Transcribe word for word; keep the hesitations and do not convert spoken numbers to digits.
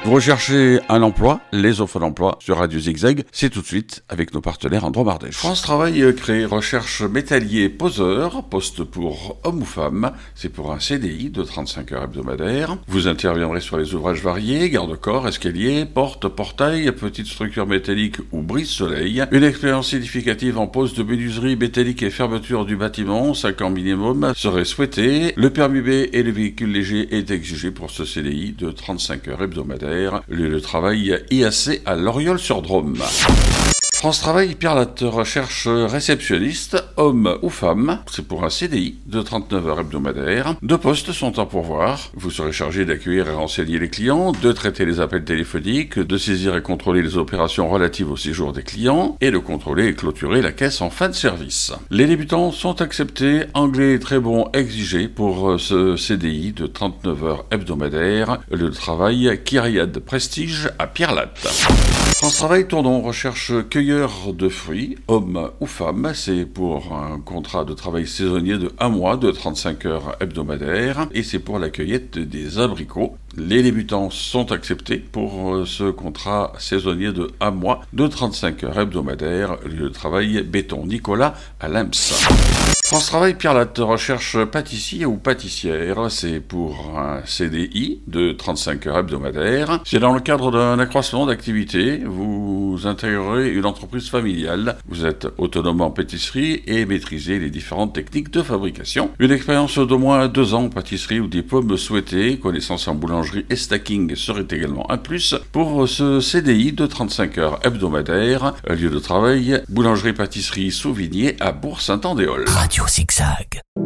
Vous recherchez un emploi, les offres d'emploi sur Radio Zigzag, c'est tout de suite avec nos partenaires en Drôme-Ardèche. France Travail crée recherche métallier poseur, poste pour homme ou femme, c'est pour un C D I de trente-cinq heures hebdomadaires. Vous interviendrez sur les ouvrages variés, garde-corps, escalier, porte, portail, petite structure métallique ou brise-soleil. Une expérience significative en pose de menuiserie métallique et fermeture du bâtiment, cinq ans minimum, serait souhaité. Le permis B et le véhicule léger est exigé pour ce C D I de trente-cinq heures hebdomadaires. Lieu de travail I A C à Loriol-sur-Drôme. France Travail Pierre Latte recherche réceptionniste, homme ou femme. C'est pour un C D I de trente-neuf heures hebdomadaires. Deux postes sont à pourvoir. Vous serez chargé d'accueillir et renseigner les clients, de traiter les appels téléphoniques, de saisir et contrôler les opérations relatives au séjour des clients et de contrôler et clôturer la caisse en fin de service. Les débutants sont acceptés, anglais très bon exigé pour ce C D I de trente-neuf heures hebdomadaires. Le travail Kyriade Prestige à Pierre Latte. France Travail Tournon recherche cueilleur de fruits, homme ou femme. C'est pour un contrat de travail saisonnier de un mois de trente-cinq heures hebdomadaires et c'est pour la cueillette des abricots. Les débutants sont acceptés pour ce contrat saisonnier de un mois de trente-cinq heures hebdomadaires. Lieu de travail Béton Nicolas à l'Ems. France Travail Pierre Latte recherche pâtissier ou pâtissière. C'est pour un C D I de trente-cinq heures hebdomadaires. C'est dans le cadre d'un accroissement d'activité. Vous intégrerez une entreprise familiale. Vous êtes autonome en pâtisserie et maîtrisez les différentes techniques de fabrication. Une expérience d'au moins deux ans en pâtisserie ou diplôme souhaité. Connaissance en boulangerie et stacking serait également un plus pour ce C D I de trente-cinq heures hebdomadaires. Lieu de travail, boulangerie-pâtisserie Sauvigné à Bourg-Saint-Andéol. Radio Zigzag.